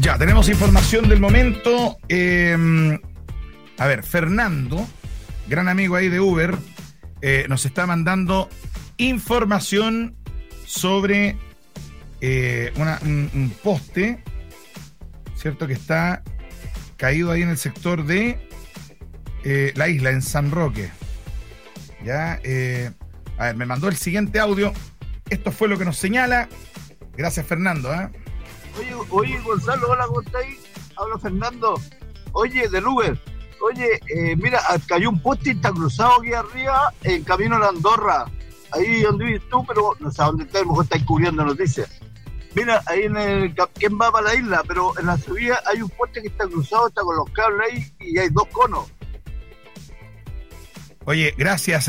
Ya, tenemos información del momento. A ver, Fernando, gran amigo ahí de Uber, nos está mandando información sobre un poste, ¿cierto? Que está caído ahí en el sector de la isla, en San Roque. Ya, a ver, me mandó el siguiente audio. Esto fue lo que nos señala. Gracias, Fernando. Oye, Gonzalo, hola, ¿cómo estáis? Habla Fernando. Oye, del Uber. Oye, mira, cayó un poste y está cruzado aquí arriba en camino a la Andorra. Ahí donde vives tú, pero no sé dónde está, a lo mejor estáis cubriendo noticias. Mira, ahí en el... ¿Quién va para la isla? Pero en la subida hay un poste que está cruzado, está con los cables ahí y hay 2 conos. Oye, gracias.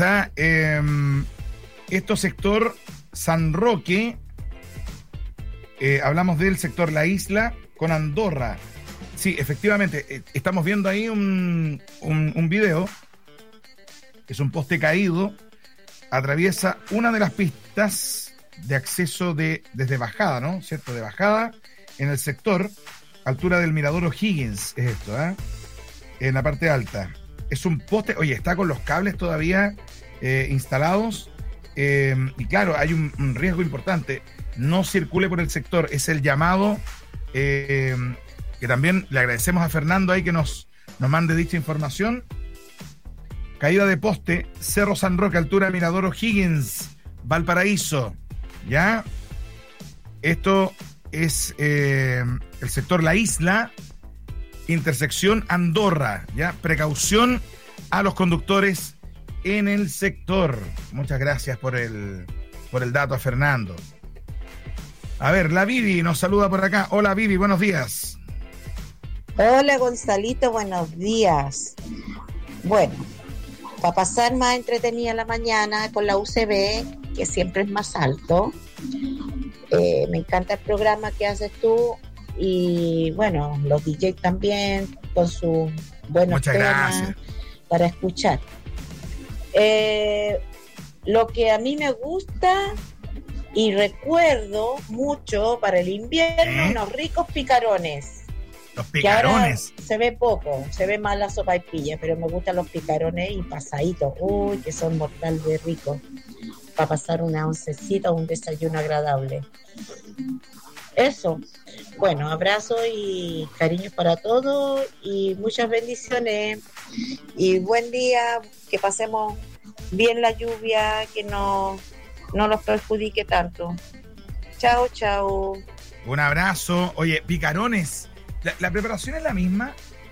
Esto sector San Roque, hablamos del sector La Isla con Andorra. Sí, efectivamente, estamos viendo ahí un video. Es un poste caído, atraviesa una de las pistas de acceso desde bajada, ¿no? ¿Cierto? De bajada en el sector, altura del Mirador O'Higgins, es esto, en la parte alta. Es un poste, oye, está con los cables todavía instalados, y claro, hay un riesgo importante. No circule por el sector, es el llamado, que también le agradecemos a Fernando ahí que nos mande dicha información. Caída de poste, Cerro San Roque, altura Mirador O'Higgins, Valparaíso. ¿Ya? Esto es el sector La Isla, intersección Andorra. ¿Ya? Precaución a los conductores en el sector. Muchas gracias por el dato a Fernando. A ver, la Vivi nos saluda por acá. Hola, Vivi, buenos días. Hola, Gonzalito, buenos días. Bueno, para pasar más entretenida la mañana con la UCB, que siempre es más alto. Me encanta el programa que haces tú y, bueno, los DJ también con sus buenos Muchas temas gracias. para escuchar. Lo que a mí me gusta y recuerdo mucho para el invierno, unos ricos picarones. Los picarones. Que ahora se ve poco, se ve más la sopaipilla, pero me gustan los picarones y pasaditos. Uy, que son mortal de ricos. Para pasar una oncecita o un desayuno agradable. Eso. Bueno, abrazo y cariños para todos y muchas bendiciones. Y buen día, que pasemos bien la lluvia, que no nos perjudique tanto. Chao. Un abrazo. Oye, picarones. ¿La preparación es la misma?